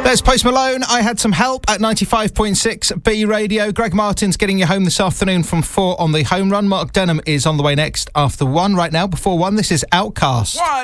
There's Post Malone. I Had Some Help at 95.6 B Radio. Greg Martin's getting you home this afternoon from 4 on the home run. Mark Denham is on the way next after 1. Right now, before 1, this is Outcast.